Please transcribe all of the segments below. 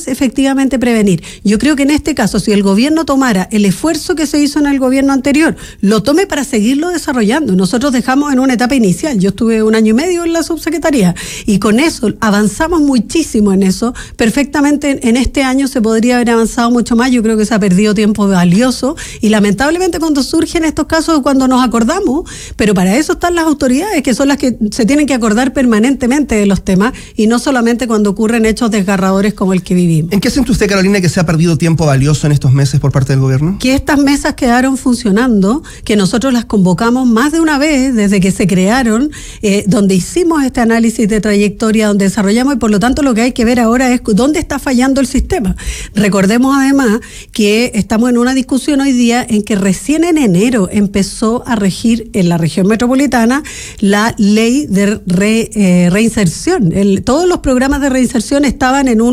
es efectivamente prevenir. Yo creo que en este caso, si el gobierno tomara el esfuerzo que se hizo en el gobierno anterior, lo tome para seguirlo desarrollando. Nosotros dejamos en una etapa inicial, yo estuve 1 año y medio en la subsecretaría, y con eso avanzamos muchísimo en eso. Perfectamente en este año se podría haber avanzado mucho más. Yo creo que se ha perdido tiempo valioso, y lamentablemente cuando surgen estos casos, cuando nos acordamos, pero para eso están las autoridades, que son las que se tienen que acordar permanentemente de los temas, y no solamente cuando ocurren hechos desgarradores como el que vivimos. ¿En qué siente usted, Carolina, que se ha perdido tiempo valioso en estos meses por parte del gobierno? Que estas mesas quedaron funcionando, que nosotros las convocamos más de una vez desde que se crearon, donde hicimos este análisis de trayectoria, donde desarrollamos, y por lo tanto lo que hay que ver ahora es dónde está fallando el sistema. Recordemos además que estamos en una discusión hoy día en que recién en enero empezó a regir en la región metropolitana la ley de reinserción. Todos los programas de reinserción estaban en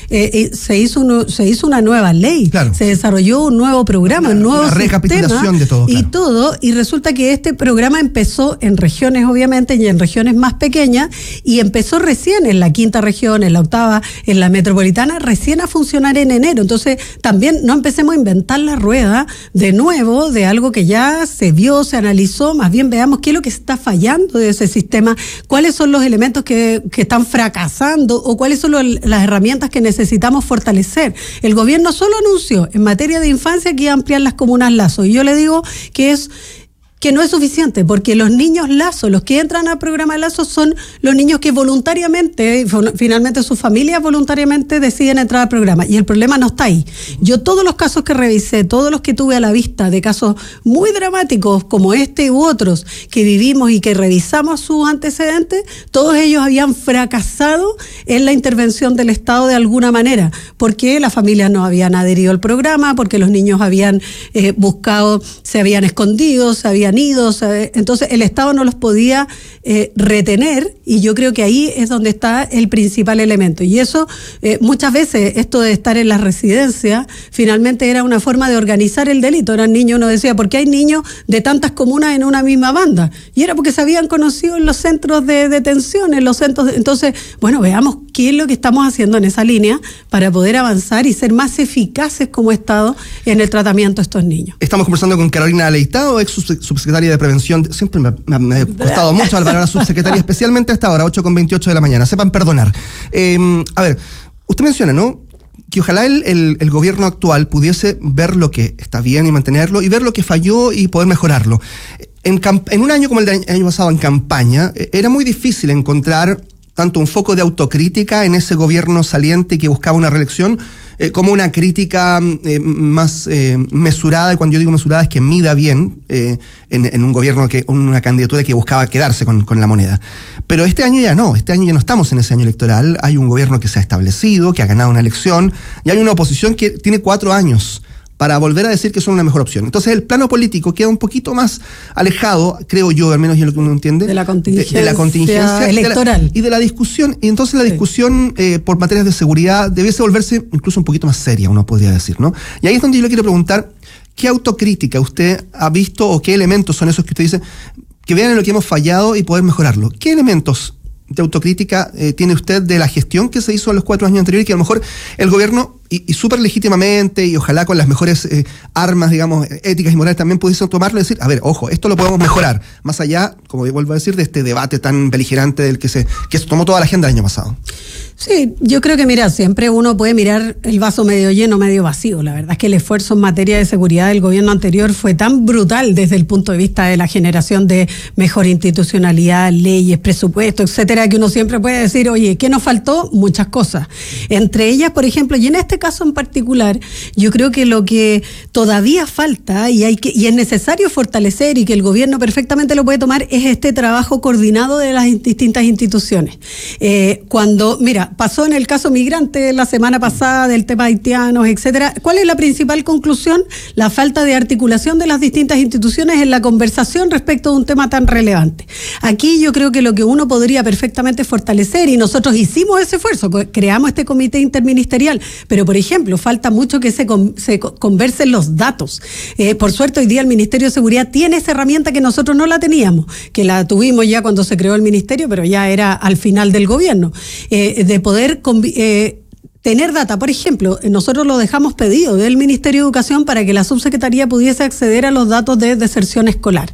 se hizo una nueva ley, claro. Se desarrolló un nuevo programa, un nuevo recapitulación de todo, claro. Y resulta que este programa empezó en regiones, obviamente, y en regiones más pequeñas, y empezó recién en la 5ª región, en la 8ª, en la metropolitana, recién a funcionar en enero. Entonces, también no empecemos a inventar la rueda de nuevo de algo que ya se vio, se analizó. Más bien veamos qué es lo que está fallando de ese sistema, cuáles son los elementos que están fracasando, o cuáles son las herramientas que necesitamos fortalecer. El gobierno solo anunció en materia de infancia que iba a ampliar las comunas Lazo, y yo le digo que no es suficiente, porque los niños Lazo, los que entran al programa Lazo, son los niños que voluntariamente, finalmente sus familias voluntariamente deciden entrar al programa, y el problema no está ahí. Yo todos los casos que revisé, todos los que tuve a la vista, de casos muy dramáticos como este u otros que vivimos y que revisamos sus antecedentes, todos ellos habían fracasado en la intervención del Estado de alguna manera, porque las familias no habían adherido al programa, porque los niños habían buscado, se habían escondido, se habían ido, entonces el Estado no los podía retener, y yo creo que ahí es donde está el principal elemento. Y eso, muchas veces, esto de estar en las residencias, finalmente era una forma de organizar el delito. Eran niños, uno decía, ¿por qué hay niños de tantas comunas en una misma banda? Y era porque se habían conocido en los centros de detención, en los centros entonces, bueno, veamos qué es lo que estamos haciendo en esa línea para poder avanzar y ser más eficaces como Estado en el tratamiento de estos niños. Estamos conversando con Carolina Leitao, ex subsecretaria de Prevención. Siempre me ha costado mucho al valor a subsecretaria, especialmente hasta ahora, 8:28 de la mañana. Sepan perdonar. A ver, usted menciona, ¿no?, que ojalá el gobierno actual pudiese ver lo que está bien y mantenerlo, y ver lo que falló y poder mejorarlo. En un año como el del año pasado, en campaña, era muy difícil encontrar tanto un foco de autocrítica en ese gobierno saliente que buscaba una reelección, como una crítica más mesurada, y cuando yo digo mesurada es que mida bien en un gobierno, una candidatura que buscaba quedarse con la moneda. Pero este año ya no estamos en ese año electoral. Hay un gobierno que se ha establecido, que ha ganado una elección, y hay una oposición que tiene 4 años para volver a decir que son una mejor opción. Entonces el plano político queda un poquito más alejado, creo yo, al menos yo lo que uno entiende, de la contingencia electoral y de la discusión. Y entonces la discusión por materias de seguridad debiese volverse incluso un poquito más seria, uno podría decir, ¿no? Y ahí es donde yo le quiero preguntar, ¿qué autocrítica usted ha visto, o qué elementos son esos que usted dice que vean en lo que hemos fallado y poder mejorarlo? ¿Qué elementos de autocrítica tiene usted de la gestión que se hizo en los 4 años anteriores, que a lo mejor el gobierno, y súper legítimamente, y ojalá con las mejores armas, digamos, éticas y morales, también pudiesen tomarlo y decir, a ver, ojo, esto lo podemos mejorar, más allá, como vuelvo a decir, de este debate tan beligerante del que se tomó toda la agenda el año pasado? Sí, yo creo que, mira, siempre uno puede mirar el vaso medio lleno, medio vacío. La verdad es que el esfuerzo en materia de seguridad del gobierno anterior fue tan brutal desde el punto de vista de la generación de mejor institucionalidad, leyes, presupuesto, etcétera, que uno siempre puede decir, oye, ¿qué nos faltó? Muchas cosas. Entre ellas, por ejemplo, y en este caso en particular, yo creo que lo que todavía falta y es necesario fortalecer, y que el gobierno perfectamente lo puede tomar, es este trabajo coordinado de las distintas instituciones. Mira, pasó en el caso migrante la semana pasada, del tema haitianos, etcétera. ¿Cuál es la principal conclusión? La falta de articulación de las distintas instituciones en la conversación respecto de un tema tan relevante. Aquí yo creo que lo que uno podría perfectamente fortalecer, y nosotros hicimos ese esfuerzo, creamos este comité interministerial, pero por ejemplo, falta mucho que se conversen los datos. Por suerte hoy día el Ministerio de Seguridad tiene esa herramienta que nosotros no la teníamos, que la tuvimos ya cuando se creó el ministerio, pero ya era al final del gobierno, de poder tener data. Por ejemplo, nosotros lo dejamos pedido del Ministerio de Educación para que la subsecretaría pudiese acceder a los datos de deserción escolar.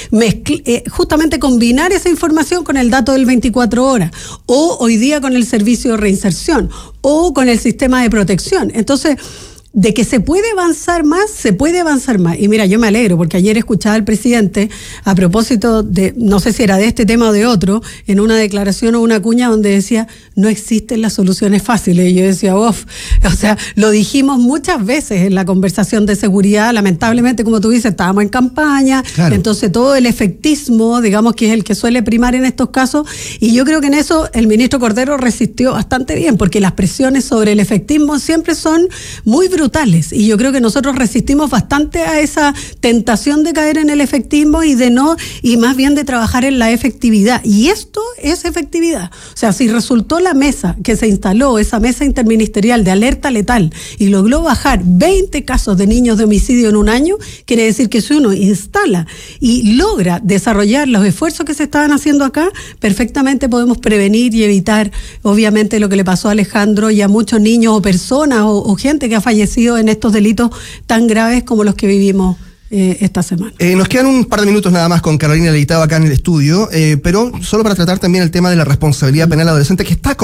Justamente combinar esa información con el dato del 24 horas, o hoy día con el servicio de reinserción, o con el sistema de protección. Entonces, de que se puede avanzar más, se puede avanzar más. Y mira, yo me alegro porque ayer escuchaba al presidente a propósito de, no sé si era de este tema o de otro, en una declaración o una cuña donde decía, no existen las soluciones fáciles. Y yo decía, o sea, lo dijimos muchas veces en la conversación de seguridad, lamentablemente, como tú dices, estábamos en campaña, claro. Entonces todo el efectismo, digamos que es el que suele primar en estos casos, y yo creo que en eso el ministro Cordero resistió bastante bien, porque las presiones sobre el efectismo siempre son muy brutales. Y yo creo que nosotros resistimos bastante a esa tentación de caer en el efectismo y más bien de trabajar en la efectividad. Y esto es efectividad. O sea, si resultó la mesa que se instaló, esa mesa interministerial de alerta letal, y logró bajar 20 casos de niños de homicidio en un año, quiere decir que si uno instala y logra desarrollar los esfuerzos que se estaban haciendo acá, perfectamente podemos prevenir y evitar, obviamente, lo que le pasó a Alejandro y a muchos niños o personas o gente que ha fallecido en estos delitos tan graves como los que vivimos esta semana. Nos quedan un par de minutos nada más con Carolina Leitao acá en el estudio, pero solo para tratar también el tema de la responsabilidad penal adolescente, que está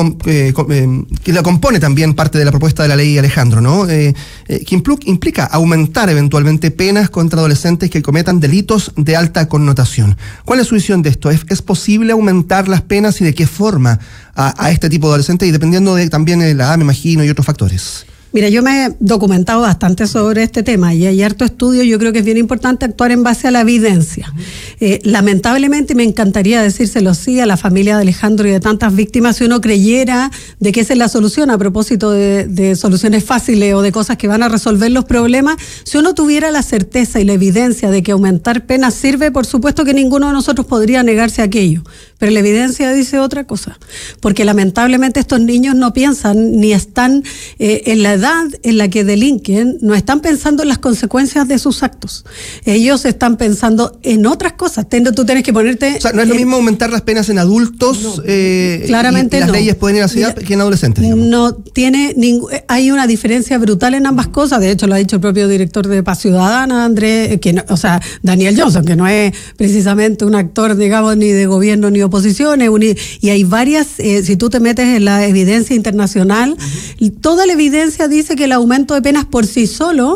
que la compone también parte de la propuesta de la ley Alejandro, ¿no? Que implica aumentar eventualmente penas contra adolescentes que cometan delitos de alta connotación. ¿Cuál es su visión de esto? ¿Es posible aumentar las penas y de qué forma a este tipo de adolescentes, y dependiendo de también de la edad, me imagino, y otros factores? Mira, yo me he documentado bastante sobre este tema y hay harto estudio. Yo creo que es bien importante actuar en base a la evidencia. Lamentablemente, me encantaría decírselo así a la familia de Alejandro y de tantas víctimas, si uno creyera de que esa es la solución, a propósito de soluciones fáciles o de cosas que van a resolver los problemas. Si uno tuviera la certeza y la evidencia de que aumentar penas sirve, por supuesto que ninguno de nosotros podría negarse a aquello. Pero la evidencia dice otra cosa, porque lamentablemente estos niños no piensan ni están en la edad en la que delinquen, no están pensando en las consecuencias de sus actos. Ellos están pensando en otras cosas. Tú tienes que ponerte... O sea, no es lo mismo aumentar las penas en adultos, no, claramente y las leyes pueden ir hacia que en adolescentes, digamos. No tiene hay una diferencia brutal en ambas cosas. De hecho, lo ha dicho el propio director de Paz Ciudadana, Andrés, Daniel Johnson, que no es precisamente un actor, digamos, ni de gobierno ni oposición, y hay varias, si tú te metes en la evidencia internacional, toda la evidencia dice que el aumento de penas por sí solo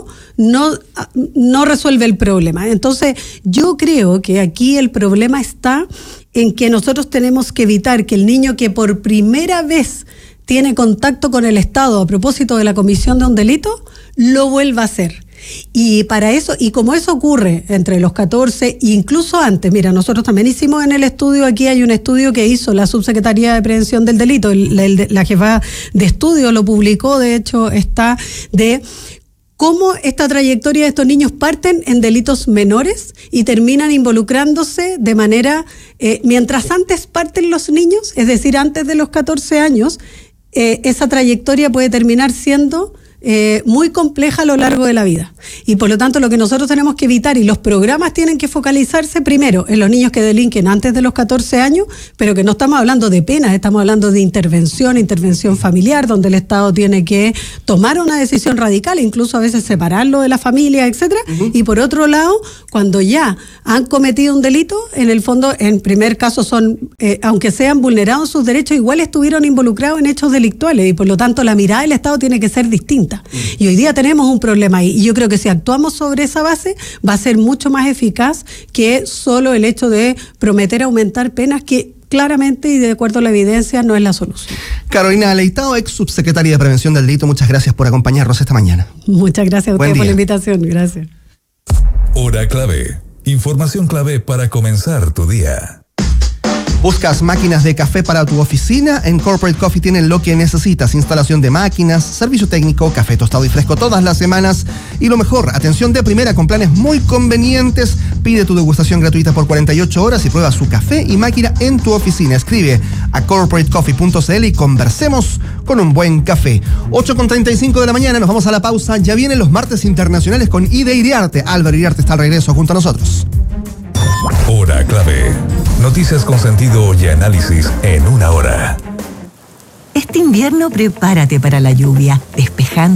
no resuelve el problema. Entonces, yo creo que aquí el problema está en que nosotros tenemos que evitar que el niño que por primera vez tiene contacto con el Estado a propósito de la comisión de un delito, lo vuelva a hacer. Y para eso, y como eso ocurre entre los 14 e incluso antes, mira, nosotros también hicimos en el estudio, aquí hay un estudio que hizo la Subsecretaría de Prevención del Delito, la jefa de estudio lo publicó, de hecho está de cómo esta trayectoria de estos niños parten en delitos menores y terminan involucrándose de manera, mientras antes parten los niños, es decir, antes de los 14 años, esa trayectoria puede terminar siendo muy compleja a lo largo de la vida. Y por lo tanto, lo que nosotros tenemos que evitar, y los programas tienen que focalizarse primero en los niños que delinquen antes de los 14 años, pero que no estamos hablando de penas, estamos hablando de intervención familiar, donde el Estado tiene que tomar una decisión radical, incluso a veces separarlo de la familia, etcétera. Y por otro lado, cuando ya han cometido un delito, en el fondo, en primer caso son, aunque sean vulnerados sus derechos, igual estuvieron involucrados en hechos delictuales, y por lo tanto la mirada del Estado tiene que ser distinta. Y hoy día tenemos un problema ahí, y yo creo que si actuamos sobre esa base va a ser mucho más eficaz que solo el hecho de prometer aumentar penas, que claramente y de acuerdo a la evidencia no es la solución. Carolina Leitao, ex subsecretaria de Prevención del Delito, muchas gracias por acompañarnos esta mañana. Muchas gracias a ustedes por la invitación. Gracias. Hora clave. Información clave para comenzar tu día. ¿Buscas máquinas de café para tu oficina? En Corporate Coffee tienen lo que necesitas: instalación de máquinas, servicio técnico, café tostado y fresco todas las semanas, y lo mejor, atención de primera con planes muy convenientes. Pide tu degustación gratuita por 48 horas y prueba su café y máquina en tu oficina. Escribe a corporatecoffee.cl y conversemos con un buen café. 8:35 de la mañana, nos vamos a la pausa. Ya vienen los martes internacionales con Ide Iriarte. Álvaro Iriarte está al regreso junto a nosotros. Hora clave. Noticias con sentido y análisis en una hora. Este invierno prepárate para la lluvia, despejando